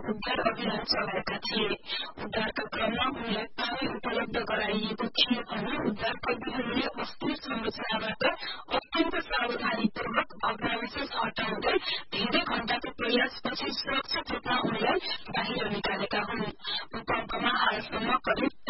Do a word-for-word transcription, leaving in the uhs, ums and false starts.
उद्धार अभियान चलाएका थिए। उद्धारका क्रममा उनलाई पानी उपलब्ध गराइएको थियो भने उद्धारकर्मीहरूले अस्थिर संरचनाबाट अत्यन्त सावधानीपूर्वक भग्नावशेष हटाउँदै धेरै घण्टाको प्रयासपछि सुरक्षित रूपमा उनलाई बाहिर निकालेका हुन्। भूकम्पमा हालसम्म करिब